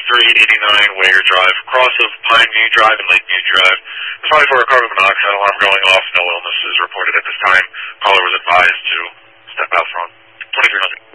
2389 Wager Drive, cross of Pineview Drive and Lakeview Drive. 24 carbon monoxide alarm going off. No illness is reported at this time. Caller was advised to step out front. 2300.